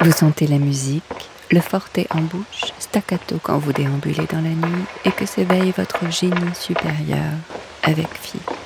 Vous sentez la musique, le forté en bouche, staccato quand vous déambulez dans la nuit et que s'éveille votre génie supérieur avec Phi.